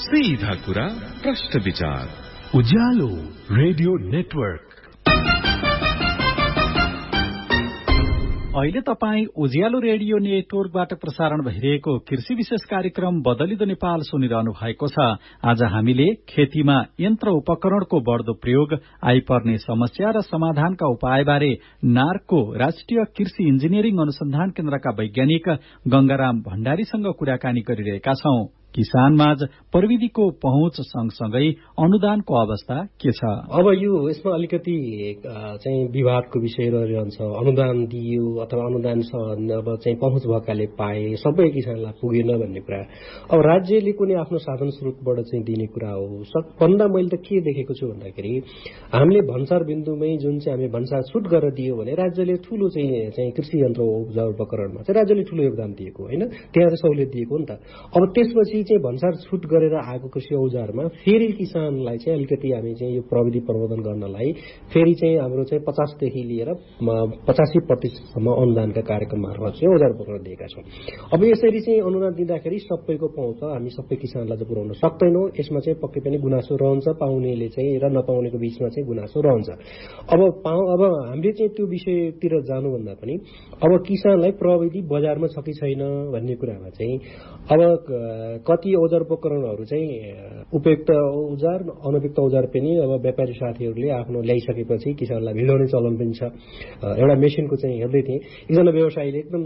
सीधा कुरा प्रश्न विचार उज्यालो रेडियो नेटवर्क। अहिले तपाई उज्यालो रेडियो नेटवर्कबाट प्रसारण भइरहेको कृषि विशेष कार्यक्रम बदलिदो नेपाल सुनिरहनु भएको छ। आज हामीले खेतीमा यन्त्र उपकरणको बढ्दो प्रयोग, आइपर्ने समस्या र समाधानका उपायबारे नार्कको राष्ट्रिय कृषि इन्जिनियरिङ अनुसन्धान केन्द्रका वैज्ञानिक गंगाराम भण्डारीसँग कुराकानी गरिरहेका छौं। किसानमाझ प्रविधिको पहुँच सँगसँगै अनुदानको अवस्था के छ? अब यसमा अलिकति चाहिँ विवादको विषय रहन्छ। अनुदान दियो अथवा अनुदान अब चाहिँ पहुँच भएकाले पाए, सबै किसानलाई पुगेन भन्ने कुरा। अब राज्यले कुनै आफ्नो साधन स्रोतबाट चाहिँ दिने कुरा हो। सबभन्दा मैले त के देखेको छु भन्दाखेरि हामीले भन्सार बिन्दुमै जुन चाहिँ हामी भन्सार छुट गरेर दियो भने राज्यले ठूलो चाहिँ कृषि यन्त्र उपजा उपकरणमा चाहिँ राज्यले ठूलो योगदान दिएको होइन, त्यहाँ चाहिँ सहुलियत दिएको नि त। अब त्यसपछि चाहिँ भन्सार छुट गरेर आएको कृषि औजारमा फेरि किसानलाई चाहिँ अलिकति हामी चाहिँ यो प्रविधि प्रवर्धन गर्नलाई फेरि चाहिँ हाम्रो चाहिँ 50 देखि लिएर 85% सम्म अनुदानका कार्यक्रम मार्फत चाहिँ औजार उपकरण दिएका छौँ। अब यसरी चाहिँ अनुदान दिँदाखेरि सबैको पाउँछ, हामी सबै किसानलाई चाहिँ पुर्याउन सक्दैनौँ। यसमा चाहिँ पक्कै पनि गुनासो रहन्छ, पाउनेले चाहिँ र नपाउनेको बीचमा चाहिँ गुनासो रहन्छ। अब हामीले चाहिँ त्यो विषयतिर जानुभन्दा पनि अब किसानलाई प्रविधि बजारमा छ कि छैन भन्ने कुरामा चाहिँ अब कति औजार उपकरणहरू चाहिँ उपयुक्त औजार, अनुपयुक्त औजार पनि अब व्यापारी साथीहरूले आफ्नो ल्याइसकेपछि किसानलाई भिडाउने चलन पनि छ। एउटा मेसिनको चाहिँ हेर्दै थिएँ, एकजना व्यवसायीले एकदम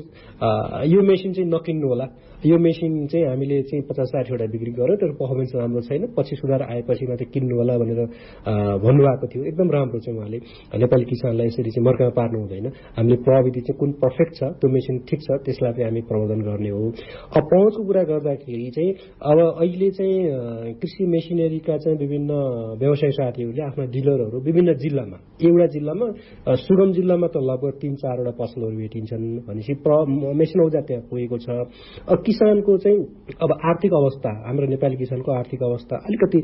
यो मेसिन चाहिँ नकिन्नु होला, यो मेसिन चाहिँ हामीले चाहिँ 50-60 वटा बिक्री गर्यो, तर पर्फर्मेन्स राम्रो छैन, पछि सुधार आएपछि मात्रै किन्नु होला भनेर भन्नुभएको थियो। एकदम राम्रो चाहिँ उहाँले नेपाली किसानलाई यसरी चाहिँ मर्कामा पार्नु हुँदैन। हामीले प्रविधि चाहिँ कुन पर्फेक्ट छ, त्यो मेसिन ठिक छ, त्यसलाई चाहिँ हामी प्रवर्धन गर्ने हो। अब पहुँचको कुरा गर्दाखेरि चाहिँ अब अहिले चाहिँ कृषि मेसिनरीका चाहिँ विभिन्न व्यवसाय साथीहरूले आफ्ना डिलरहरू विभिन्न जिल्लामा, एउटा जिल्लामा सुगम जिल्लामा त लगभग 3-4 वटा पसलहरू भेटिन्छन् भनेपछि मेसिन औजार त्यहाँ पुगेको छ। अब किसानको चाहिँ अब आर्थिक अवस्था, हाम्रो नेपाली किसानको आर्थिक अवस्था अलिकति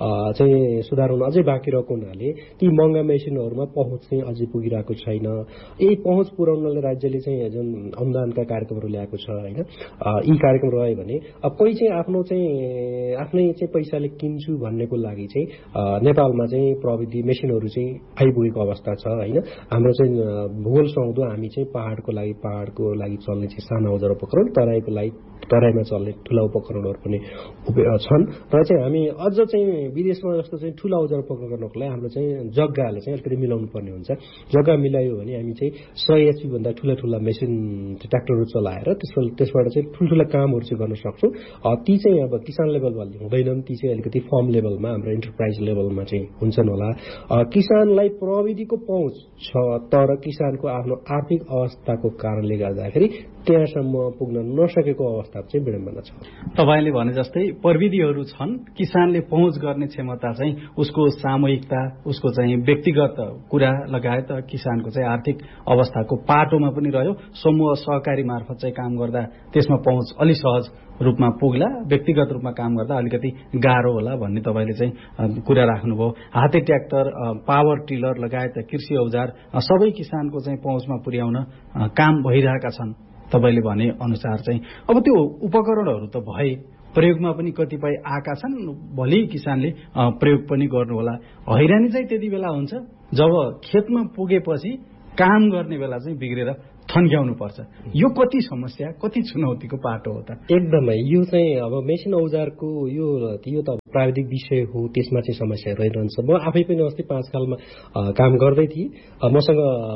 चाहिँ सुधार हुन अझै बाँकी रहेको हुनाले ती महँगा मेसिनहरूमा पहुँच चाहिँ अझै पुगिरहेको छैन। यही पहुँच पुर्याउनले राज्यले चाहिँ जुन अनुदानका कार्यक्रमहरू ल्याएको छ होइन, यी कार्यक्रम रह्यो भने अब कोही चाहिँ आफ्नो चाहिँ आफ्नै चाहिँ पैसाले किन्छु भन्नेको लागि चाहिँ नेपालमा चाहिँ प्रविधि मेसिनहरू चाहिँ आइपुगेको अवस्था छ होइन। हाम्रो चाहिँ भूगोल सुहाउँदो हामी चाहिँ पहाडको लागि चल्ने चाहिँ साना औजार उपकरण, तराईको लागि तराईमा चल्ने ठुला उपकरणहरू पनि छन्। र चाहिँ हामी अझ चाहिँ विदेशमा जस्तो चाहिँ ठुला औजार उपकरण गर्नको लागि हाम्रो चाहिँ जग्गाले चाहिँ अलिकति मिलाउनु पर्ने हुन्छ। जग्गा मिलायो भने हामी चाहिँ 100 HP भन्दा ठुला मेसिन ट्र्याक्टरहरू चलाएर त्यसबाट चाहिँ ठुल्ठुला कामहरू चाहिँ गर्न सक्छौँ। ती चाहिँ अब किसान लेभलमा हुँदैनन्, ती चाहिँ अलिकति फर्म लेभलमा, हाम्रो इन्टरप्राइज लेभलमा चाहिँ हुन्छन् होला। किसानलाई प्रविधिको पहुँच छ, तर किसानको आफ्नो आर्थिक अवस्थाको कारणले गर्दाखेरि त्यहाँसम्म पुग्न नसकेको अवस्था चाहिँ विडम्बना छ। तपाईले भने जस्तै प्रविधिहरू छन्, किसानले पहुँच गर्ने क्षमता चाहिँ उसको सामूहिकता, उसको चाहिँ व्यक्तिगत कुरा लगायत किसानको चाहिँ आर्थिक अवस्थाको पाटोमा पनि रह्यो। समूह सहकारी मार्फत चाहिँ काम गर्दा त्यसमा पहुँच अलि सहज रूपमा पुग्ला, व्यक्तिगत रूपमा काम गर्दा अलिकति गाह्रो होला भन्ने तपाईले चाहिँ कुरा राख्नुभयो। हाते ट्र्याक्टर, पावर टिलर लगायत कृषि औजार सबै किसानको चाहिँ पहुँचमा पुर्याउन काम भइरहेका छन् तपाईले भने अनुसार चाहिँ। अब त्यो उपकरणहरू त भए, प्रयोगमा पनि कतिपय आएका छन्, भोलि किसानले प्रयोग पनि गर्नु होला। हैरानी चाहिँ त्यति बेला हुन्छ जब खेतमा पुगेपछि काम गर्ने बेला चाहिँ बिग्रेर थन्क्याउनु पर्छ। यो कति समस्या, कति चुनौतीको पाटो हो त? एकदमै यो चाहिँ अब मेसिन औजारको यो त प्राविधिक विषय हो, त्यसमा चाहिँ समस्या रहिरहन्छ। म आफै पनि अस्ति 5 सालमा काम गर्दै थिएँ, मसँग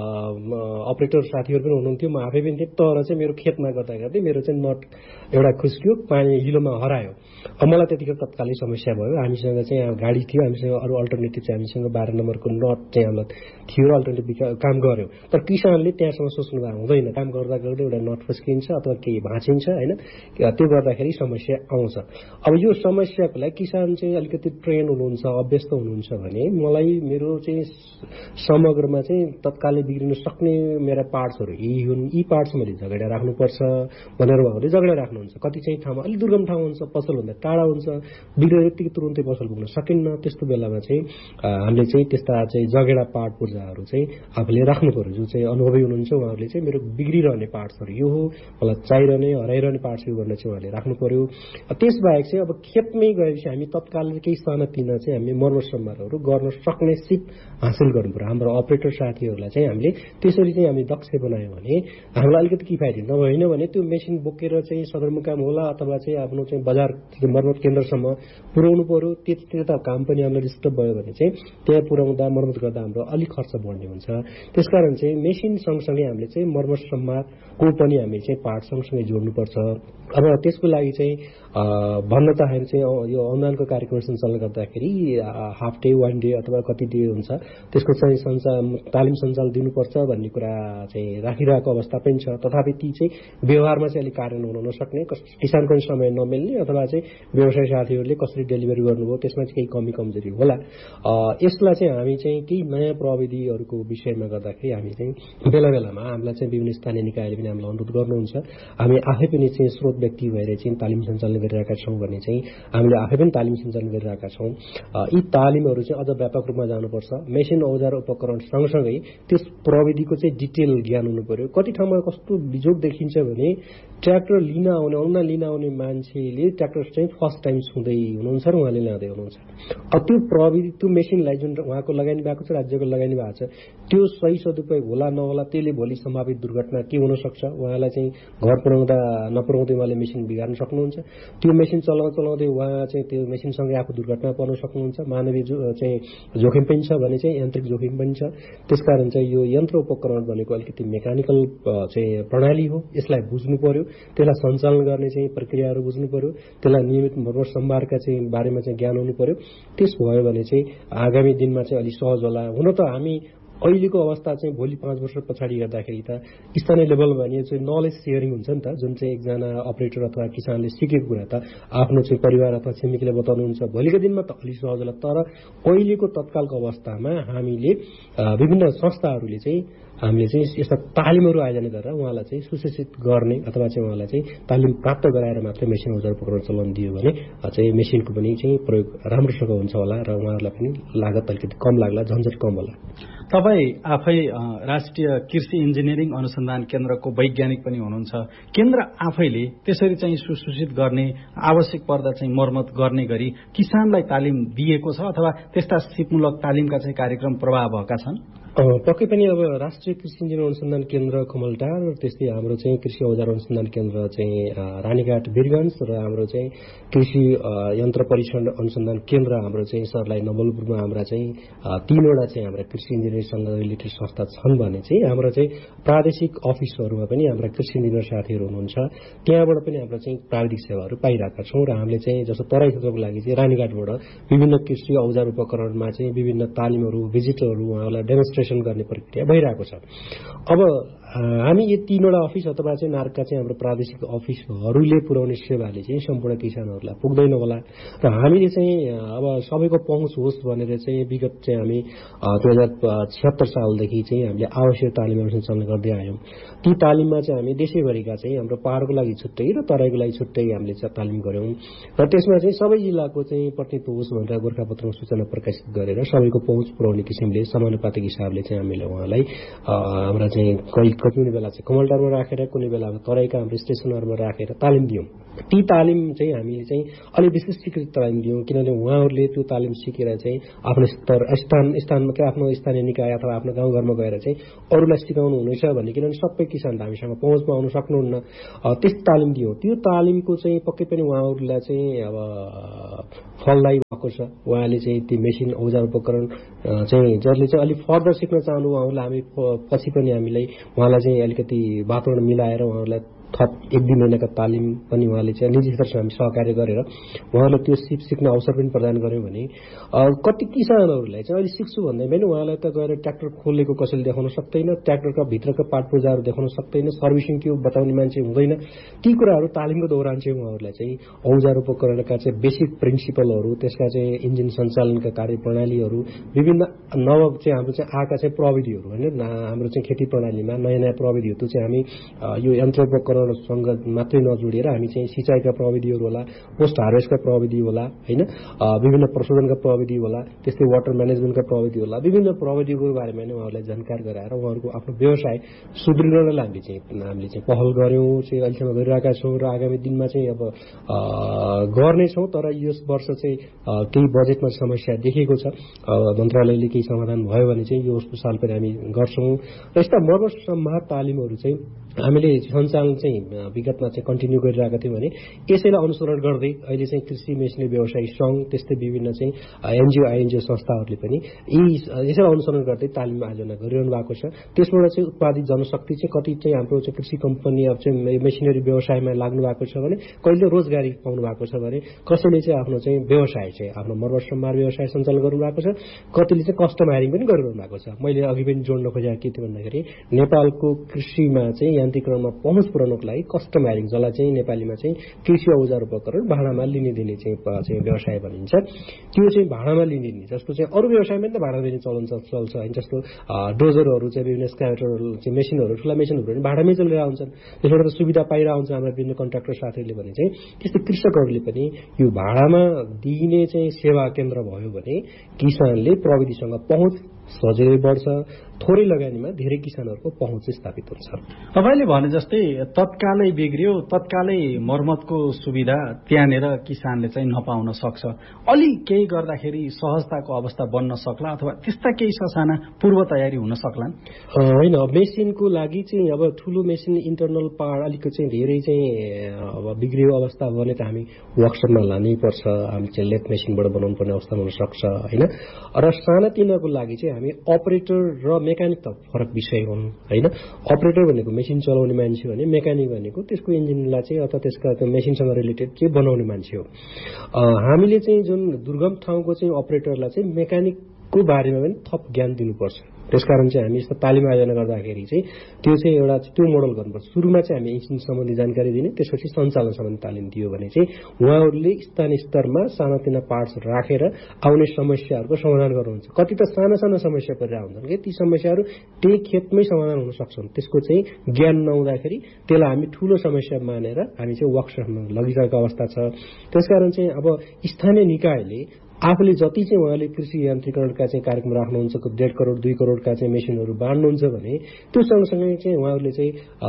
अपरेटर साथीहरू पनि हुनुहुन्थ्यो, म आफै पनि थिएँ। तर चाहिँ मेरो खेतमा गर्दा मेरो चाहिँ नट एउटा खुस्क्यो, पानी हिलोमा हरायो। अब मलाई त्यतिखेर तत्कालै समस्या भयो। हामीसँग चाहिँ गाडी थियो, हामीसँग अरू अल्टरनेटिभ चाहिँ हामीसँग 12 नम्बरको नट चाहिँ हामीलाई थियो, अल्टरनेटिभ काम गर्यो। तर किसानले त्यहाँसम्म सोच्नु हुँदैन, काम गर्दा एउटा नट फस्किन्छ अथवा केही भाँचिन्छ होइन, त्यो गर्दाखेरि समस्या आउँछ। अब यो समस्याको लागि किसान चाहिँ अलिकति ट्रेन हुनुहुन्छ, अभ्यस्त हुनुहुन्छ भने मलाई मेरो चाहिँ समग्रमा चाहिँ तत्कालै बिग्रिन सक्ने मेरा पार्ट्सहरू यी हुन्, यी पार्ट्स मैले जगेडा राख्नुपर्छ भनेर उहाँहरूले जगेडा राख्नुहुन्छ। कति चाहिँ ठाउँमा अलिक दुर्गम ठाउँ हुन्छ, पसलभन्दा टाढा हुन्छ, बिग्रेर यतिकै तुरुन्तै पसल पुग्न सकिन्न। त्यस्तो बेलामा चाहिँ हामीले चाहिँ त्यस्ता चाहिँ जगेडा पार्ट पूर्जाहरू चाहिँ आफूले राख्नु पर्यो। जो चाहिँ अनुभवी हुनुहुन्छ उहाँहरूले चाहिँ मेरो बिग्रिरहने पार्ट्सहरू यो हो, मलाई चाहिरहने हराइरहने पार्ट्स यो गर्न चाहिँ उहाँले राख्नु पर्यो। त्यसबाहेक चाहिँ अब खेतमै गएपछि हामी तत्काल केही सानातिना चाहिँ हामीले मर्मसम्मारहरू गर्न सक्ने सिप हासिल गर्नु पर्यो। हाम्रो अपरेटर साथीहरूलाई चाहिँ हामीले त्यसरी चाहिँ हामी दक्ष बनायौँ भने हामीलाई अलिकति किफायती होइन भने त्यो मेसिन बोकेर चाहिँ सदरमुकाम होला अथवा चाहिँ आफ्नो चाहिँ बजार मर्मत केन्द्रसम्म पुर्याउनु पर्यो। त्यता काम पनि हामीलाई डिस्टर्ब भयो भने चाहिँ त्यहाँ पुर्याउँदा मर्मत गर्दा हाम्रो अलिक खर्च बढ्ने हुन्छ। त्यसकारण चाहिँ मेसिन सँगसँगै हामीले चाहिँ मर्मत सम्माको पनि हामी चाहिँ पार्ट सँगसँगै जोड्नुपर्छ। अब त्यसको लागि चाहिँ भन्न चाहेको चाहिँ यो अनुदानको कार्यक्रम सञ्चालन गर्दाखेरि हाफ डे 1 डे अथवा कति डे हुन्छ त्यसको चाहिँ तालिम सञ्चालन दिनुपर्छ भन्ने कुरा चाहिँ राखिरहेको अवस्था पनि छ। तथापि ती चाहिँ व्यवहारमा चाहिँ अलिक कार्यान्वयन हुन नसक्ने, किसानको समय नमिल्ने अथवा चाहिँ व्यवसाय साथीहरूले कसरी डेलिभरी गर्नुभयो त्यसमा चाहिँ केही कमी कमजोरी होला। यसलाई चाहिँ हामी चाहिँ केही नयाँ प्रविधिहरूको विषयमा गर्दाखेरि हामी चाहिँ बेला बेलामा हामीलाई चाहिँ विभिन्न स्थानीय निकायले पनि हामीलाई अनुरोध गर्नुहुन्छ। हामी आफै पनि चाहिँ स्रोत व्यक्ति भएर चाहिँ तालिम सञ्चालन गरिरहेका छौँ भने चाहिँ हामीले आफै पनि तालिम सञ्चालन गरिरहेका छौँ। यी तालिमहरू चाहिँ अझ व्यापक रूपमा जानुपर्छ। मेसिन औजार उपकरण सँगसँगै त्यस प्रविधिको चाहिँ डिटेल ज्ञान हुनु पर्यो। कति ठाउँमा कस्तो बिजोग देखिन्छ भने ट्र्याक्टर लिन आउने अनुदान लिन आउने मान्छेले ट्र्याक्टर चाहिँ फर्स्ट टाइम छुँदै हुनुहुन्छ र उहाँले ल्याउँदै हुनुहुन्छ। अब त्यो प्रविधि त्यो मेसिनलाई जुन उहाँको लगानी भएको छ, राज्यको लगानी भएको छ, त्यो सही सदुपयोग होला नहोला त्यसले भोलि सम्भावित दुर्घटना के हुन सक्छ। उहाँलाई चाहिँ घर पुर्याउँदा नपुर्याउँदै उहाँले मेसिन बिगार्न सक्नुहुन्छ। त्यो मेसिन चलाउँदै उहाँ चाहिँ त्यो मेसिनसँगै आफू दुर्घटना पर्न सक्नुहुन्छ। मानवीय चाहिँ जोखिम पनि छ भने चाहिँ यान्त्रिक जोखिम पनि छ। त्यसकारण चाहिँ यो यन्त्र उपकरण भनेको अलिकति मेकानिकल चाहिँ प्रणाली हो। यसलाई बुझ्नु पर्यो, त्यसलाई सञ्चालन गर्ने चाहिँ प्रक्रियाहरू बुझ्नु पर्यो, त्यसलाई नियमित मर्मत सम्भारका चाहिँ बारेमा चाहिँ ज्ञान हुनु पर्यो। त्यस भयो भने चाहिँ आगामी दिनमा चाहिँ अलिक सहज होला। हुन त हामी अहिलेको अवस्था चाहिँ भोलि 5 वर्ष पछाडि हेर्दाखेरि त स्थानीय लेभलमा भने चाहिँ नलेज सेयरिङ हुन्छ नि त, जुन चाहिँ एकजना अपरेटर अथवा किसानले सिकेको कुरा त आफ्नो चाहिँ परिवार अथवा छिमेकीले बताउनुहुन्छ। भोलिको दिनमा त अलिक सहज होला। तर अहिलेको तत्कालको अवस्थामा हामीले विभिन्न संस्थाहरूले चाहिँ हामीले चाहिँ यस्ता तालिमहरू आयोजना गरेर उहाँलाई चाहिँ सुशिक्षित गर्ने अथवा चाहिँ उहाँलाई चाहिँ तालिम प्राप्त गराएर मात्रै मेसिन औजार उपकरण चलाउन दियो भने चाहिँ मेसिनको पनि चाहिँ प्रयोग राम्रोसँग हुन्छ होला र उहाँहरूलाई पनि लागत अलिकति कम लाग्ला, झन्झट कम होला। तपाईँ आफै राष्ट्रिय कृषि इन्जिनियरिङ अनुसन्धान केन्द्रको वैज्ञानिक पनि हुनुहुन्छ। केन्द्र आफैले त्यसरी चाहिँ सुसूचित गर्ने, आवश्यक पर्दा चाहिँ मर्मत गर्ने गरी किसानलाई तालिम दिएको छ अथवा त्यस्ता सिपमूलक तालिमका चाहिँ कार्यक्रम प्रभाव भएका छन्? पक्कै पनि अब राष्ट्रिय कृषि इन्जिनियरिङ अनुसन्धान केन्द्र खमलटार र त्यस्तै हाम्रो चाहिँ कृषि औजार अनुसन्धान केन्द्र चाहिँ रानीघाट वीरगञ्ज र हाम्रो चाहिँ कृषि यन्त्र परीक्षण अनुसन्धान केन्द्र हाम्रो चाहिँ सरलाई नवलपुरमा हाम्रा चाहिँ 3वटा चाहिँ हाम्रा कृषि इन्जिनियरिङसँग रिलेटेड संस्था छन् भने चाहिँ हाम्रो चाहिँ प्रादेशिक अफिसहरूमा पनि हाम्रा कृषि इन्जिनियर साथीहरू हुनुहुन्छ। त्यहाँबाट पनि हाम्रो चाहिँ प्राविधिक सेवाहरू पाइरहेका छौँ र हामीले चाहिँ जस्तो तराई क्षेत्रको लागि चाहिँ रानीघाटबाट विभिन्न कृषि औजार उपकरणमा चाहिँ विभिन्न तालिमहरू, भिजिटहरू उहाँहरूलाई डेमोन्स्ट्रेसन गर्ने प्रक्रिया भइरहेको छ। अब हामी यो 3वटा अफिस अथवा चाहिँ नार्का चाहिँ हाम्रो प्रादेशिक अफिसहरूले पुर्याउने सेवाले चाहिँ सम्पूर्ण किसानहरूलाई पुग्दैन होला र हामीले चाहिँ अब सबैको पहुँच होस् भनेर चाहिँ विगत चाहिँ हामी 2076 सालदेखि चाहिँ हामीले आवश्यक तालिमहरू सञ्चालन गर्दै आयौँ। ती तालिममा चाहिँ हामी देशैभरिका चाहिँ हाम्रो पहाडको लागि छुट्टै र तराईको लागि छुट्टै हामीले तालिम गऱ्यौँ र त्यसमा चाहिँ सबै जिल्लाको चाहिँ प्रतिनिधित्व होस् भनेर गोर्खापत्रमा सूचना प्रकाशित गरेर सबैको पहुँच पुर्याउने किसिमले समानुपातिक हिसाबले चाहिँ हामीले उहाँलाई हाम्रा चाहिँ कुनै बेला चाहिँ कमलटारमा राखेर कुनै बेला तराईका हाम्रो स्टेसनहरूमा राखेर तालिम दियौँ। ती तालिम चाहिँ हामीले चाहिँ अलिक विशेष स्वीकृत तालिम दियौँ किनभने उहाँहरूले त्यो तालिम सिकेर चाहिँ आफ्नो स्थानमा आफ्नो स्थानीय निकाय अथवा आफ्नो गाउँघरमा गएर चाहिँ अरूलाई सिकाउनु हुनेछ भन्ने, किनभने सबै किसान हामीसँग पहुँचमा आउन सक्नुहुन्न। त्यस्तो तालिम दियौँ। त्यो तालिमको चाहिँ पक्कै पनि उहाँहरूलाई चाहिँ अब फलदायी भएको छ। उहाँले चाहिँ त्यो मेसिन औजार उपकरण चाहिँ जसले चाहिँ अलिक फर्दर सिक्न चाहनु उहाँहरूलाई हामी पछि पनि हामीलाई उहाँलाई चाहिँ अलिकति वातावरण मिलाएर उहाँहरूलाई थप 1-2 महिनाका तालिम पनि उहाँले चाहिँ निजी क्षेत्रसँग हामी सहकार्य गरेर उहाँलाई त्यो सिप सिक्ने अवसर पनि प्रदान गर्यौँ भने कति किसानहरूलाई चाहिँ अहिले सिक्छु भन्दै पनि उहाँलाई त गएर ट्र्याक्टर खोलेको कसैले देखाउन सक्दैन, ट्र्याक्टरका भित्रका पार्ट पूर्जाहरू देखाउन सक्दैन, सर्भिसिङ के हो बताउने मान्छे हुँदैन। ती कुराहरू तालिमको दौरान चाहिँ उहाँहरूलाई चाहिँ औजार उपकरणका चाहिँ बेसिक प्रिन्सिपलहरू, त्यसका चाहिँ इन्जिन सञ्चालनका कार्यप्रणालीहरू, विभिन्न नव चाहिँ हाम्रो चाहिँ आएका चाहिँ प्रविधिहरू होइन, हाम्रो चाहिँ खेती प्रणालीमा नयाँ नयाँ प्रविधिहरू चाहिँ हामी यो यन्त्र उपकरण यान्त्रिकरणसँग मात्रै नजोडिएर हामी चाहिँ सिँचाइका प्रविधिहरू होला, पोस्ट हार्भेस्टका प्रविधि होला, होइन, विभिन्न प्रशोधनका प्रविधि होला, त्यस्तै वाटर म्यानेजमेन्टका प्रविधि होला, विभिन्न प्रविधिको बारेमा नै उहाँहरूलाई जानकार गराएर उहाँहरूको आफ्नो व्यवसाय सुदृढलाई हामीले चाहिँ पहल गर्यौँ चाहिँ अहिलेसम्म गरिरहेका छौँ र आगामी दिनमा चाहिँ अब गर्नेछौँ। तर यस वर्ष चाहिँ केही बजेटमा समस्या देखिएको छ, मन्त्रालयले केही समाधान भयो भने चाहिँ यो साल पनि हामी गर्छौँ। र यस्ता मर्मसम्मार तालिमहरू चाहिँ हामीले सञ्चालन चाहिँ विगतमा चाहिँ कन्टिन्यू गरिरहेका थियौँ भने यसैलाई अनुसरण गर्दै अहिले चाहिँ कृषि मेसिनरी व्यवसायी सङ्घ त्यस्तै विभिन्न चाहिँ एनजिओ आइएनजिओ संस्थाहरूले पनि यसैलाई अनुसरण गर्दै तालिम आयोजना गरिरहनु भएको छ। त्यसबाट चाहिँ उत्पादित जनशक्ति चाहिँ कति चाहिँ हाम्रो चाहिँ कृषि कम्पनी अब चाहिँ मेसिनरी व्यवसायमा लाग्नु भएको छ भने, कहिले रोजगारी पाउनु भएको छ भने, कसैले चाहिँ आफ्नो चाहिँ व्यवसाय चाहिँ आफ्नो मर्मसम्मार व्यवसाय सञ्चालन गर्नु भएको छ, कतिले चाहिँ कस्टम हायरिङ पनि गरिरहनु भएको छ। मैले अघि पनि जोड्न खोजेको के थियो भन्दाखेरि नेपालको कृषिमा चाहिँ यान्त्रिकरणमा पहुँच पुर्याउनको लागि कस्टम हायरिङ, जसलाई चाहिँ नेपालीमा चाहिँ कृषि औजार उपकरण भाडामा लिने दिने चाहिँ व्यवसाय भनिन्छ, त्यो चाहिँ भाडामा लिने दिने, जस्तो चाहिँ अरू व्यवसायमा त भाडा दिने चलन चल्छ होइन। जस्तो डोजरहरू चाहिँ विभिन्न स्क्याभेटरहरू चाहिँ मेसिनहरू, ठुला मेसिनहरू पनि भाडामै चलिरहेको हुन्छन्, त्यसबाट सुविधा पाइरहेको हुन्छ हाम्रो विभिन्न कन्ट्राक्टर साथीहरूले भने चाहिँ त्यस्तै कृषकहरूले पनि यो भाडामा दिइने चाहिँ सेवा केन्द्र भयो भने किसानले प्रविधिसँग पहुँच सजिलै बढ्छ, थोरै लगानीमा धेरै किसानहरूको पहुँच स्थापित हुन्छ। तपाईँले भने जस्तै तत्कालै बिग्रियो, तत्कालै मर्मतको सुविधा त्यहाँनिर किसानले चाहिँ नपाउन सक्छ, अलि केही गर्दाखेरि सहजताको अवस्था बन्न सक्ला अथवा त्यस्ता केही ससाना पूर्व तयारी हुन सक्लान्? होइन, मेसिनको लागि चाहिँ अब ठुलो मेसिन इन्टरनल पार्ट अलिक चाहिँ धेरै चाहिँ अब बिग्रियो अवस्था भने त हामी वर्कसपमा लानै पर्छ, हामी चाहिँ लेथ मेसिनबाट बनाउनु पर्ने अवस्था हुनसक्छ होइन। र सानातिनाको लागि चाहिँ हामी अपरेटर र मेकानिक त फरक विषय हुन् होइन। अपरेटर भनेको मेसिन चलाउने मान्छे भने मेकानिक भनेको त्यसको इन्जिनलाई चाहिँ अथवा त्यसका त्यो मेसिनसँग रिलेटेड चाहिँ बनाउने मान्छे हो। हामीले चाहिँ जुन दुर्गम ठाउँको चाहिँ अपरेटरलाई चाहिँ मेकानिकको बारेमा पनि थप ज्ञान दिनुपर्छ। त्यसकारण चाहिँ हामी यस्तो तालिम आयोजना गर्दाखेरि चाहिँ त्यो चाहिँ एउटा त्यो मोडल गर्नुपर्छ। सुरुमा चाहिँ हामी इन्जिन सम्बन्धी जानकारी दिने, त्यसपछि सञ्चालन सम्बन्धी तालिम दियो भने चाहिँ उहाँहरूले स्थानीय स्तरमा सानातिना पार्ट्स राखेर आउने समस्याहरूको समाधान गर्नुहुन्छ। कति त साना साना समस्या परिरहेको हुन्छन् कि ती समस्याहरू त्यही खेतमै समाधान हुन सक्छन्। त्यसको चाहिँ ज्ञान नहुँदाखेरि त्यसलाई हामी ठुलो समस्या मानेर हामी चाहिँ वर्कसपमा लगिरहेको अवस्था छ। त्यसकारण चाहिँ अब स्थानीय निकायले आफूले जति चाहिँ उहाँले कृषि यान्त्रिकरणका चाहिँ कार्यक्रम राख्नुहुन्छ, 1.5 करोड 2 करोडका चाहिँ मेसिनहरू बाँड्नुहुन्छ भने त्यो सँगसँगै चाहिँ उहाँहरूले चाहिँ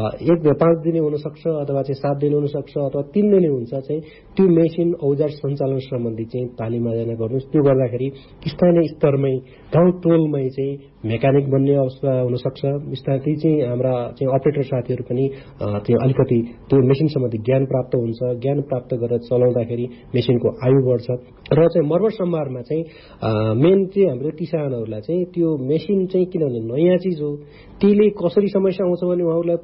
5 दिने हुनसक्छ अथवा चाहिँ 7 दिने हुनसक्छ अथवा 3 दिने हुन्छ चाहिँ त्यो मेसिन औजार सञ्चालन सम्बन्धी चाहिँ तालिम आयोजना गर्नुहोस्। त्यो गर्दाखेरि स्थानीय स्तरमै गाउँ टोलमै चाहिँ मेकानिक बन्ने अवस्था हुनसक्छ। बिस्तारै चाहिँ हाम्रा चाहिँ अपरेटर साथीहरू पनि त्यो अलिकति त्यो मेसिन सम्बन्धी ज्ञान प्राप्त हुन्छ। ज्ञान प्राप्त गरेर चलाउँदाखेरि मेसिनको आयु बढ्छ। र चाहिँ मर्मसम्मारमा चाहिँ मेन चाहिँ हाम्रो किसानहरूलाई चाहिँ त्यो मेसिन चाहिँ किनभने नयाँ चिज हो, त्यसले कसरी समस्या आउँछ भने उहाँहरूलाई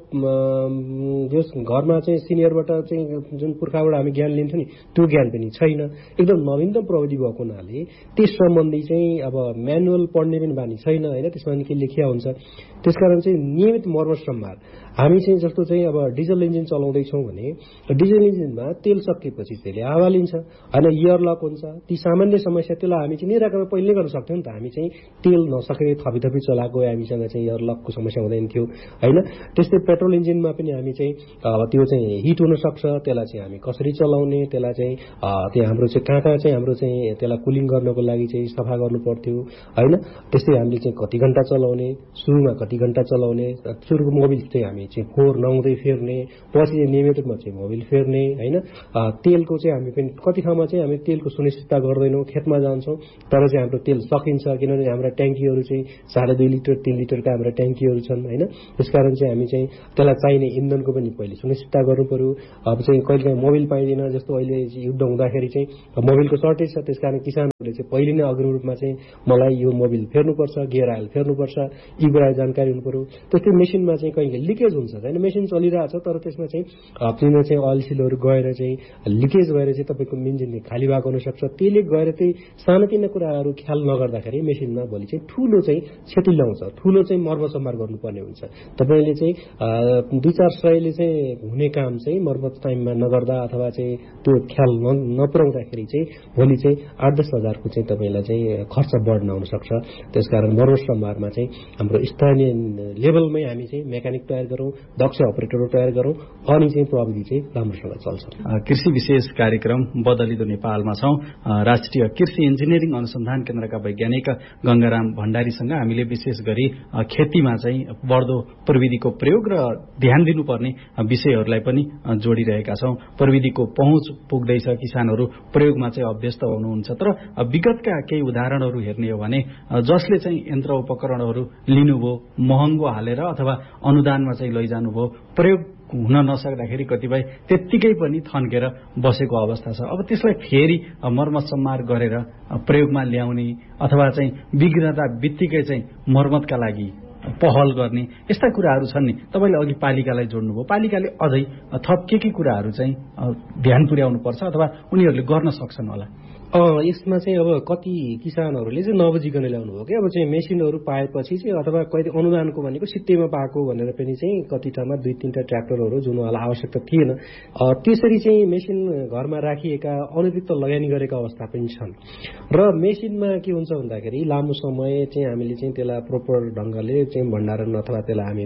जस घरमा चाहिँ सिनियरबाट चाहिँ जुन पुर्खाबाट हामी ज्ञान लिन्थ्यौँ नि त्यो ज्ञान पनि छैन। एकदम नवीनतम प्रविधि भएको हुनाले त्यस सम्बन्धी चाहिँ अब म्यानुअल पढ्ने पनि बानी छैन होइन, त्यसमा के लेखिया हुन्छ। त्यसकारण चाहिँ नियमित मर्मसम्मार हामी चाहिँ जस्तो चाहिँ अब डिजल इन्जिन चलाउँदैछौँ भने डिजल इन्जिनमा तेल सकिएपछि त्यसले हावा लिन्छ होइन, इयर लक हुन्छ। ती सामान्य समस्या त्यसलाई हामी चाहिँ निराकरण पहिल्यै गर्न सक्थ्यौँ नि त। हामी चाहिँ तेल नसकेर थपी चलाएको हामीसँग चाहिँ इयर लकको समस्या हुँदैन थियो होइन। त्यस्तै पेट्रोल इन्जिनमा पनि हामी चाहिँ अब त्यो चाहिँ हिट हुनसक्छ, त्यसलाई चाहिँ हामी कसरी चलाउने, त्यसलाई चाहिँ त्यो हाम्रो चाहिँ कहाँ चाहिँ हाम्रो चाहिँ त्यसलाई कुलिङ गर्नको लागि चाहिँ सफा गर्नु पर्थ्यो होइन। त्यस्तै हामीले चाहिँ कति घन्टा चलाउने, सुरुमा कति घन्टा चलाउने, सुरुको मोबिल चाहिँ हामी चाहिँ फोहोर नहुँदै फेर्ने, पछि नियमित रूपमा चाहिँ मोबिल फेर्ने होइन। तेलको चाहिँ हामी पनि कति ठाउँमा चाहिँ हामी तेलको सुनिश्चितता गर्दैनौँ, खेतमा जान्छौँ तर चाहिँ हाम्रो तेल सकिन्छ किनभने हाम्रा ट्याङ्कीहरू चाहिँ 2.5 लिटर 3 लिटरका हाम्रा ट्याङ्कीहरू छन् होइन। त्यसकारण चाहिँ हामी चाहिँ त्यसलाई चाहिने इन्धनको पनि पहिले सुनिश्चितता गर्नु पर्यो। अब चाहिँ कहिलेकाहीँ मोबिल पाइँदैन, जस्तो अहिले युद्ध हुँदाखेरि चाहिँ मोबिलको सर्टेज छ, त्यसकारण किसानहरूले चाहिँ पहिले नै अग्रिम रूपमा चाहिँ मलाई यो मोबिल फेर्नुपर्छ, गियर आयल फेर्नुपर्छ, यी कुरा जानकारी हुनु पर्यो। त्यस्तै मेसिनमा चाहिँ कहिले लिकेज हुन्छ होइन, मेसिन चलिरहेछ तर त्यसमा चाहिँ पिनमा चाहिँ अयल सिलहरू गएर चाहिँ लिकेज भएर चाहिँ तपाईँको इन्जिन खाली भएको हुनसक्छ। त्यसले गएर चाहिँ सानोतिनो कुराहरू ख्याल नगर्दाखेरि मेसिनमा भोलि चाहिँ ठुलो चाहिँ क्षति ल्याउँछ, ठुलो चाहिँ मर्मसम्मार गर्नुपर्ने हुन्छ। तपाईँले चाहिँ 2-4 सयले चाहिँ हुने काम चाहिँ मर्मत टाइममा नगर्दा अथवा चाहिँ त्यो ख्याल नपुर्याउँदाखेरि चाहिँ भोलि चाहिँ 8-10 हजारको चाहिँ तपाईँलाई चाहिँ खर्च बढ्न आउन सक्छ। त्यसकारण मर्मसम्मारमा चाहिँ हाम्रो स्थानीय लेभलमै हामी चाहिँ मेकानिक तयार गरौँ, दक्ष अपरेटरहरू तयार गरौँ, अनि चाहिँ प्रविधि चाहिँ राम्रोसँग चल्छ। कृषि विशेष कार्यक्रम बदलिदो नेपालमा छौं। राष्ट्रिय कृषि इन्जिनियरिङ अनुसन्धान केन्द्रका वैज्ञानिक गंगाराम भण्डारीसँग हामीले विशेष गरी खेतीमा चाहिँ बढ्दो प्रविधिको प्रयोग र ध्यान दिनुपर्ने विषयहरूलाई पनि जोडिरहेका छौं। प्रविधिको पहुँच पुग्दैछ, किसानहरू प्रयोगमा चाहिँ अभ्यस्त हुनुहुन्छ, तर विगतका केही उदाहरणहरू हेर्ने हो भने जसले चाहिँ यन्त्र उपकरणहरू लिनुभयो, महँगो हालेर अथवा अनुदानमा चाहिँ लैजानुभयो, प्रयोग हुन नसक्दाखेरि कतिपय त्यत्तिकै पनि थन्केर बसेको अवस्था छ। अब त्यसलाई फेरि मर्मत सम्मार गरेर प्रयोगमा ल्याउने अथवा चाहिँ बिग्रदा बित्तिकै चाहिँ मर्मतका लागि पहल गर्ने यस्ता कुराहरू छन् नि। तपाईँले अघि पालिकालाई जोड्नुभयो, पालिकाले अझै थप के कुराहरू चाहिँ ध्यान पुर्याउनु पर्छ अथवा उनीहरूले गर्न सक्छन् होला? यसमा चाहिँ अब कति किसानहरूले चाहिँ नबुझिकन ल्याउनु हो कि अब चाहिँ मेसिनहरू पाएपछि चाहिँ अथवा कहिले अनुदानको भनेको सित्तैमा पाएको भनेर पनि चाहिँ कति ठाउँमा 2-3टा ट्र्याक्टरहरू जुन होला आवश्यकता थिएन, त्यसरी चाहिँ मेसिन घरमा राखिएका अनुपयुक्त लगानी गरेका अवस्था पनि छन्। र मेसिनमा के हुन्छ भन्दाखेरि लामो समय चाहिँ हामीले चाहिँ त्यसलाई प्रोपर ढङ्गले चाहिँ भण्डारण अथवा त्यसलाई हामी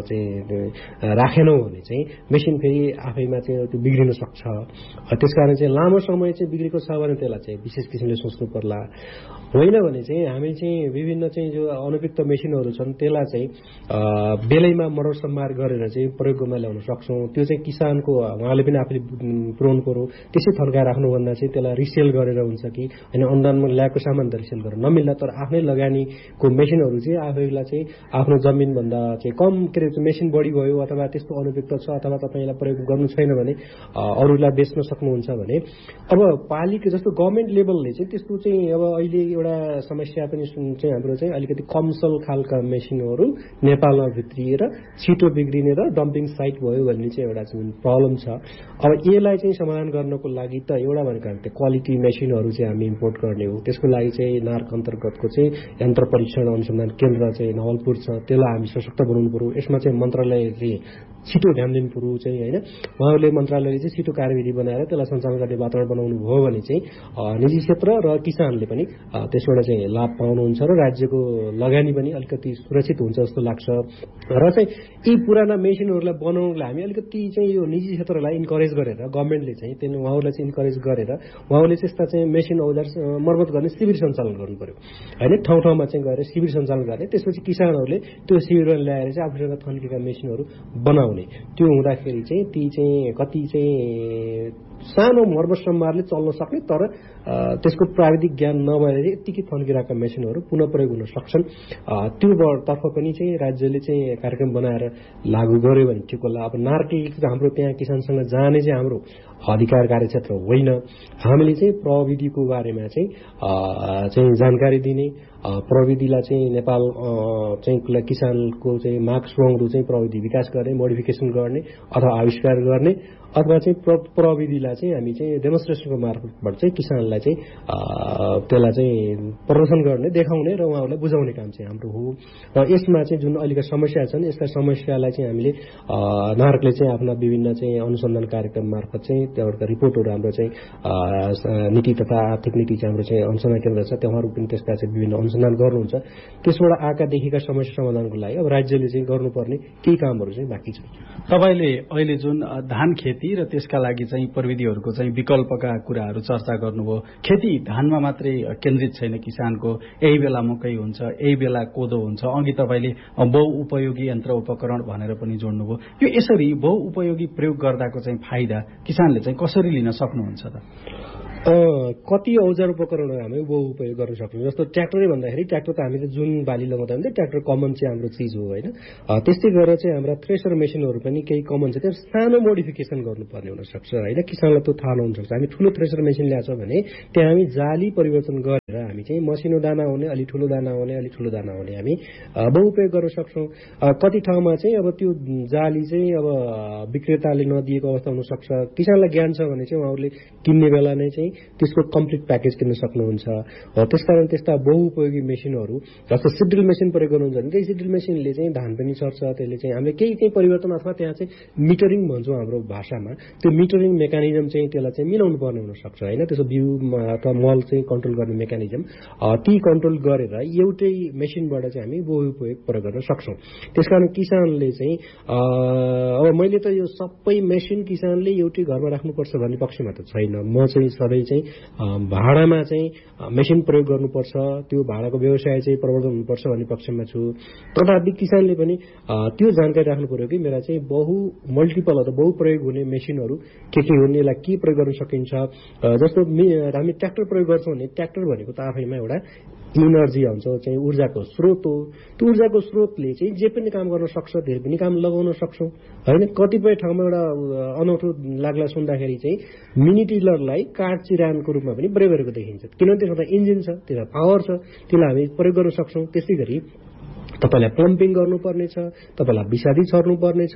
चाहिँ राखेनौँ भने चाहिँ मेसिन फेरि आफैमा चाहिँ त्यो बिग्रिन सक्छ। त्यसकारण चाहिँ लामो समय चाहिँ बिग्रेको छ भने त्यसलाई विशेष किसिमले सोच्नु पर्ला। होइन भने चाहिँ हामी चाहिँ विभिन्न चाहिँ जो अनुपयुक्त मेसिनहरू छन् त्यसलाई चाहिँ बेलैमा मरमसम्मार गरेर चाहिँ प्रयोगमा ल्याउन सक्छौँ। त्यो चाहिँ किसानको उहाँले पनि आफूले पुर्याउनु पर्यो। त्यसै थन्काएर राख्नुभन्दा चाहिँ त्यसलाई रिसेल गरेर हुन्छ कि होइन, अनुदानमा ल्याएको सामान त रिसेल गरेर नमिल्दा तर आफ्नै लगानीको मेसिनहरू चाहिँ आफैलाई चाहिँ आफ्नो जमिनभन्दा चाहिँ कम के अरे मेसिन बढी भयो अथवा त्यस्तो अनुपयुक्त छ अथवा तपाईँलाई प्रयोग गर्नु छैन भने अरूलाई बेच्न सक्नुहुन्छ भने अब पालिका जस्तो गभर्मेन्ट लेभलले चाहिँ त्यस्तो चाहिँ अब अहिले एउटा समस्या पनि चाहिँ हाम्रो चाहिँ अलिकति कमसल खालका मेसिनहरू नेपालमा भित्रिएर छिटो बिग्रिने र डम्पिङ साइट भयो भन्ने चाहिँ एउटा चाहिँ प्रब्लम छ। अब यसलाई चाहिँ समाधान गर्नको लागि त एउटा भनेको हामी क्वालिटी मेसिनहरू चाहिँ हामी इम्पोर्ट गर्ने हो। त्यसको लागि चाहिँ नार्क अन्तर्गतको चाहिँ यन्त्र परीक्षण अनुसन्धान केन्द्र चाहिँ नवलपुर छ, त्यसलाई हामी सशक्त बनाउनु पर्यो। यसमा चाहिँ मन्त्रालयले छिटो ध्यान दिनु पर्यो चाहिँ होइन। उहाँहरूले मन्त्रालयले चाहिँ छिटो कार्यविधि बनाएर त्यसलाई सञ्चालन गर्ने वातावरण बनाउनु भयो भने चाहिँ निजी क्षेत्र र किसानले पनि त्यसबाट चाहिँ लाभ पाउनुहुन्छ र राज्यको लगानी पनि अलिकति सुरक्षित हुन्छ जस्तो लाग्छ। र चाहिँ यी पुराना मेसिनहरूलाई बनाउनुलाई हामी अलिकति चाहिँ यो निजी क्षेत्रलाई इन्करेज गरेर गभर्मेन्टले चाहिँ उहाँहरूलाई चाहिँ इन्करेज गरेर उहाँहरूले चाहिँ यस्ता चाहिँ मेसिन औजार मर्मत गर्ने शिविर सञ्चालन गर्नु पर्यो होइन। ठाउँ ठाउँमा चाहिँ गएर शिविर सञ्चालन गर्ने, त्यसपछि किसानहरूले त्यो शिविरमा ल्याएर चाहिँ आफूसँग थन्केका मेसिनहरू बनाउने। त्यो हुँदाखेरि चाहिँ ती चाहिँ कति चाहिँ सानो मर्मसम्मारले चल्न सक्ने तर त्यसको प्राविधिक ज्ञान नभएर यत्तिकै थन्किरहेका मेसिनहरू पुनः प्रयोग हुन सक्छन्। त्योतर्फ पनि चाहिँ राज्यले चाहिँ कार्यक्रम बनाएर लागू गर्यो भने ठिक होला। अब नार्के हाम्रो त्यहाँ किसानसँग जाने चाहिँ हाम्रो अधिकार कार्यक्षेत्र होइन। हामीले चाहिँ प्रविधिको बारेमा चाहिँ जानकारी दिने, प्रविधिलाई चाहिँ नेपाल चाहिँ किसानको चाहिँ माग सुहाउँदो चाहिँ प्रविधि विकास गर्ने, मोडिफिकेसन गर्ने अथवा आविष्कार गर्ने अथवा चाहिँ प्रविधिलाई चाहिँ हामी चाहिँ डेमोन्स्ट्रेसनको मार्फतबाट चाहिँ किसानलाई चाहिँ त्यसलाई चाहिँ प्रदर्शन गर्ने, देखाउने र उहाँहरूलाई बुझाउने काम चाहिँ हाम्रो हो। र यसमा चाहिँ जुन अहिलेका समस्या छन् यसका समस्यालाई चाहिँ हामीले नार्कले चाहिँ आफ्ना विभिन्न चाहिँ अनुसन्धान कार्यक्रम मार्फत चाहिँ त्यहाँबाट रिपोर्टहरू हाम्रो चाहिँ नीति तथा आर्थिक नीति चाहिँ हाम्रो चाहिँ अनुसन्धान केन्द्र छ, त्यहाँहरू पनि त्यसका चाहिँ विभिन्न अनुसन्धान गर्नुहुन्छ। त्यसबाट आएका देखेका समस्या समाधानको लागि अब राज्यले चाहिँ गर्नुपर्ने केही कामहरू चाहिँ बाँकी छ। तपाईँले अहिले जुन धान खेती र त्यसका लागि चाहिँ प्रविधिहरूको चाहिँ विकल्पका कुराहरू चर्चा गर्नुभयो। खेती धानमा मात्रै केन्द्रित छैन किसानको, यही बेला मकै हुन्छ, यही बेला कोदो हुन्छ। अघि तपाईँले बहुउपयोगी यन्त्र उपकरण भनेर पनि जोड्नुभयो। यो यसरी बहुउपयोगी प्रयोग गर्दाको चाहिँ फाइदा किसानले चाहिँ कसरी लिन सक्नुहुन्छ त? कति औजार उपकरणहरू हामी बहुउपयोग गर्न सक्छौँ। जस्तो ट्र्याक्टरै भन्दाखेरि ट्र्याक्टर त हामीले जुन बाली लगाउँदा हुन्छ ट्र्याक्टर कमन चाहिँ हाम्रो चिज हो होइन। त्यस्तै गरेर चाहिँ हाम्रा थ्रेसर मेसिनहरू पनि केही कमन छ, त्यो सानो मोडिफिकेसन गर्नुपर्ने हुनसक्छ होइन, किसानलाई त्यो थाहा नहुन सक्छ। हामी ठुलो थ्रेसर मेसिन ल्याएको भने त्यहाँ हामी जाली परिवर्तन गरेर हामी चाहिँ मसिनो दाना हुने, अलि ठुलो दाना हुने, अलि ठुलो दाना हुने हामी बहुपयोग गर्न सक्छौँ। कति ठाउँमा चाहिँ अब त्यो जाली चाहिँ अब विक्रेताले नदिएको अवस्था हुनसक्छ। किसानलाई ज्ञान छ भने चाहिँ उहाँहरूले किन्ने बेला नै चाहिँ त्यसको कम्प्लिट प्याकेज किन्न सक्नुहुन्छ। त्यसकारण त्यस्ता बहुउपयोगी मेसिनहरू जस्तो सिड्रिल मेसिन प्रयोग गर्नुहुन्छ भने त्यही सिड्रिल मेसिनले चाहिँ धान पनि सर्छ। त्यसले चाहिँ हामीले केही परिवर्तन अथवा त्यहाँ चाहिँ मिटरिङ भन्छौँ हाम्रो भाषामा, त्यो मिटरिङ मेकानिजम चाहिँ त्यसलाई चाहिँ मिलाउनु पर्ने हुनसक्छ होइन। त्यसो बिउ अथवा मल चाहिँ कन्ट्रोल गर्ने मेकानिजम ती कन्ट्रोल गरेर एउटै मेसिनबाट चाहिँ हामी बहुउपयोग प्रयोग गर्न सक्छौँ। त्यसकारण किसानले चाहिँ अब मैले त यो सबै मेसिन किसानले एउटै घरमा राख्नुपर्छ भन्ने पक्षमा त छैन। म चाहिँ सधैँ चाहिँ भाडामा चाहिँ मेसिन प्रयोग गर्नुपर्छ, त्यो भाडाको व्यवसाय चाहिँ प्रवर्धन हुनुपर्छ भन्ने पक्षमा छु। तथापि किसानले पनि त्यो जानकारी राख्नु पर्यो कि मेरा चाहिँ मल्टिपल अथवा बहुप्रयोग हुने मेसिनहरू के हुन्, यसलाई के प्रयोग गर्न सकिन्छ। जस्तो हामी ट्र्याक्टर प्रयोग गर्छौँ भने ट्र्याक्टर भनेको त आफैमा एउटा इनर्जी हुन्छ, चाहिँ ऊर्जाको स्रोत हो। त्यो ऊर्जाको स्रोतले चाहिँ जे पनि काम गर्न सक्छ, धेरै पनि काम लगाउन सक्छौँ होइन। कतिपय ठाउँमा एउटा अनौठो लाग्ला सुन्दाखेरि चाहिँ मिनी टिलरलाई काठ चिरानको रूपमा पनि प्रयोग गरेको देखिन्छ, किनभने त्यसमा त इन्जिन छ, त्यसमा पावर छ, त्यसलाई हामी प्रयोग गर्न सक्छौँ। त्यसै गरी तपाईँलाई पम्पिङ गर्नुपर्नेछ, तपाईँलाई विषादी छर्नुपर्नेछ,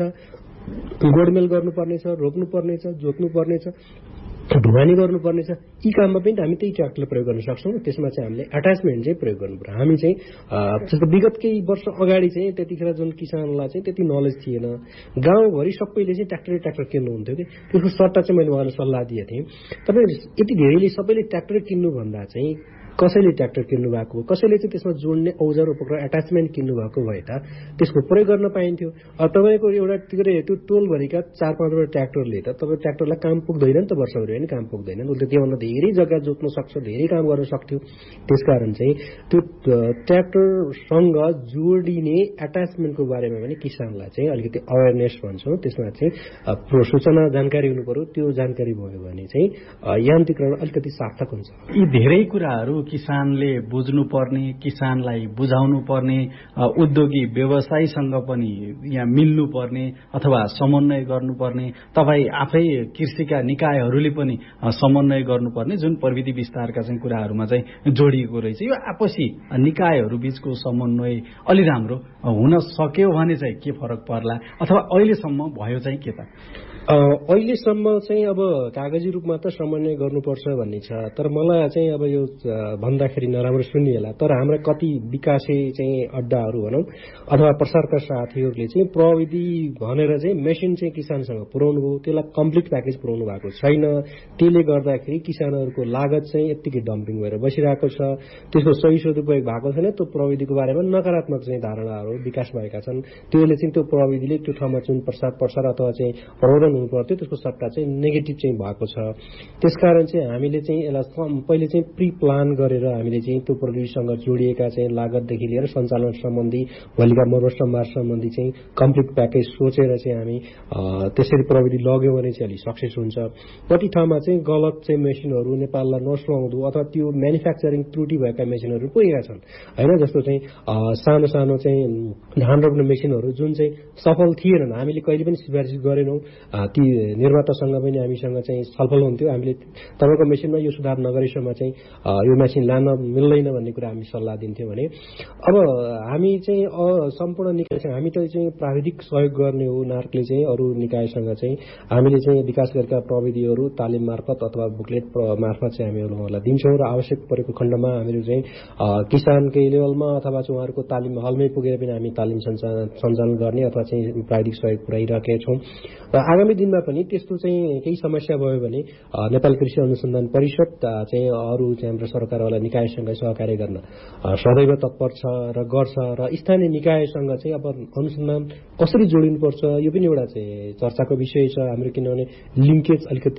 गोडमेल गर्नुपर्नेछ, रोप्नुपर्नेछ, जोत्नुपर्नेछ, ढुवानी गर्नुपर्नेछ। यी काममा पनि हामी त्यही ट्र्याक्टर प्रयोग गर्न सक्छौँ। त्यसमा चाहिँ हामीले एट्याचमेन्ट चाहिँ प्रयोग गर्नुपर्छ। हामी चाहिँ जस्तो विगत केही वर्ष अगाडि चाहिँ त्यतिखेर जुन किसानलाई चाहिँ त्यति नलेज थिएन, गाउँभरि सबैले चाहिँ ट्र्याक्टर किन्नुहुन्थ्यो कि त्यसको सट्टा चाहिँ मैले उहाँलाई सल्लाह दिएको थिएँ, तपाईँ यति धेरैले सबैले ट्र्याक्टर किन्नुभन्दा चाहिँ कसैले ट्र्याक्टर किन्नु भएको, कसैले चाहिँ त्यसमा जोड्ने औजार उपकरण एट्याचमेन्ट किन्नु भएको भए त त्यसको प्रयोग गर्न पाइन्थ्यो। तपाईँको एउटा त्यो टोलभरिका 4-5वटा ट्र्याक्टरले त तपाईँ ट्र्याक्टरलाई काम पुग्दैन नि त, वर्षभरि होइन काम पुग्दैन। उसले त्योभन्दा धेरै जग्गा जोत्न सक्छ, धेरै काम गर्न सक्थ्यो। त्यसकारण चाहिँ त्यो ट्र्याक्टरसँग जोडिने एट्याचमेन्टको बारेमा पनि किसानलाई चाहिँ अलिकति अवेरनेस भन्छौँ, त्यसमा चाहिँ सूचना जानकारी हुनु पर्यो। त्यो जानकारी भयो भने चाहिँ यान्त्रिकरण अलिकति सार्थक हुन्छ। यी धेरै कुराहरू किसानले बुझ्नुपर्ने, किसानलाई बुझाउनु पर्ने, उद्योगी व्यवसायीसँग पनि यहाँ मिल्नुपर्ने अथवा समन्वय गर्नुपर्ने, तपाईँ आफै कृषिका निकायहरूले पनि समन्वय गर्नुपर्ने जुन प्रविधि विस्तारका चाहिँ कुराहरूमा चाहिँ जोडिएको रहेछ। यो आपसी निकायहरू बीचको समन्वय अलि राम्रो हुन सक्यो भने चाहिँ के फरक पर्ला, अथवा अहिलेसम्म भयो चाहिँ के त? अहिलेसम्म चाहिँ अब कागजी रूपमा त समन्वय गर्नुपर्छ भन्ने छ, तर मलाई चाहिँ अब यो भन्दाखेरि नराम्रो सुनिएला, तर हाम्रा कति विकासे चाहिँ अड्डाहरू भनौँ अथवा प्रसारका साथीहरूले चाहिँ प्रविधि भनेर चाहिँ मेसिन चाहिँ किसानसँग पुर्याउनु भयो, त्यसलाई कम्प्लिट प्याकेज पुर्याउनु भएको छैन। त्यसले गर्दाखेरि किसानहरूको लागत चाहिँ यत्तिकै डम्पिङ भएर बसिरहेको छ, त्यसको सही सदुपयोग भएको छैन। त्यो प्रविधिको बारेमा नकारात्मक चाहिँ धारणाहरू विकास भएका छन्। त्यसले चाहिँ त्यो प्रविधिले त्यो ठाउँमा जुन प्रसार अथवा चाहिँ प्रवर्धन हुनु पर्थ्यो त्यसको सट्टा चाहिँ नेगेटिभ चाहिँ भएको छ। त्यसकारण चाहिँ हामीले चाहिँ यसलाई पहिले चाहिँ प्री प्लान गरेर हामीले चाहिँ त्यो प्रविधिसँग जोडिएका चाहिँ लागतदेखि लिएर सञ्चालन सम्बन्धी भोलिका मर्मसम्भार सम्बन्धी चाहिँ कम्प्लिट प्याकेज सोचेर चाहिँ हामी त्यसरी प्रविधि लग्यो भने चाहिँ अलिक सक्सेस हुन्छ। कति ठाउँमा चाहिँ गलत चाहिँ मेसिनहरू नेपाललाई नसुहाउँदो अथवा त्यो म्यानुफ्याक्चरिङ त्रुटि भएका मेसिनहरू पुगेका छन् होइन। जस्तो चाहिँ सानो सानो चाहिँ धान रोप्ने मेसिनहरू जुन चाहिँ सफल थिएनन्, हामीले कहिले पनि सिफारिस गरेनौँ। ती निर्मातासँग पनि हामीसँग चाहिँ छलफल हुन्थ्यो, हामीले तपाईँको मेसिनमा यो सुधार नगरेसम्म चाहिँ यो मेसिन लान मिल्दैन भन्ने कुरा हामी सल्लाह दिन्थ्यौँ भने अब हामी चाहिँ सम्पूर्ण निकाय चाहिँ हामी त चाहिँ प्राविधिक सहयोग गर्ने हो। नार्कले चाहिँ अरू निकायसँग चाहिँ हामीले चाहिँ विकास गरेका प्रविधिहरू तालिम मार्फत अथवा बुकलेट मार्फत चाहिँ हामी उहाँहरूलाई दिन्छौँ र आवश्यक परेको खण्डमा हामीहरू चाहिँ किसानकै लेभलमा अथवा चाहिँ उहाँहरूको तालिम हलमै पुगेर पनि हामी तालिम सञ्चालन गर्ने अथवा चाहिँ प्राविधिक सहयोग पुर्याइरहेका छौँ। र आगामी दिनमा पनि त्यस्तो चाहिँ केही समस्या भयो भने नेपाल कृषि अनुसन्धान परिषद चाहिँ अरू चाहिँ हाम्रो सरकारवाला निकायसँग सहकार्य गर्न सदैव तत्पर छ र गर्छ। र स्थानीय निकायसँग चाहिँ अब अनुसन्धान कसरी जोडिनुपर्छ यो पनि एउटा चाहिँ चर्चाको विषय छ हाम्रो, किनभने लिङ्केज अलिकति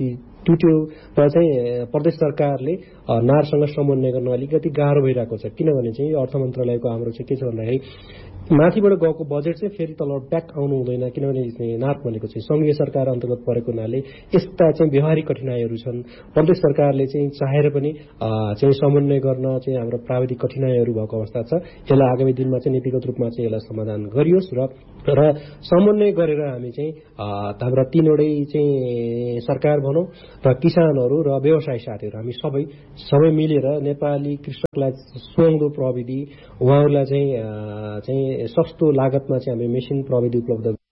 टुट्यो र चाहिँ प्रदेश सरकारले नारसँग समन्वय गर्न अलिकति गाह्रो भइरहेको छ। किनभने चाहिँ यो अर्थ मन्त्रालयको हाम्रो चाहिँ के छ भन्दाखेरि माथिबाट गएको बजेट चाहिँ फेरि तल ब्याक आउनु हुँदैन। किनभने नार्क भनेको चाहिँ संघीय सरकार अन्तर्गत परेको हुनाले यस्ता चाहिँ व्यवहारिक कठिनाइहरू छन्। प्रदेश सरकारले चाहिँ चाहेर पनि चाहिँ समन्वय गर्न चाहिँ हाम्रो प्राविधिक कठिनाइहरू भएको अवस्था छ। यसलाई आगामी दिनमा चाहिँ नीतिगत रूपमा चाहिँ यसलाई समाधान गरियोस् र समन्वय गरेर हामी चाहिँ हाम्रा तीनवटै चाहिँ सरकार भनौँ र किसानहरू र व्यवसाय साथीहरू हामी सबै मिलेर नेपाली कृषकलाई सुहाउँदो प्रविधि उहाँहरूलाई चाहिँ सस्तो लागतमा चाहिँ हामी मेसिन प्रविधि उपलब्ध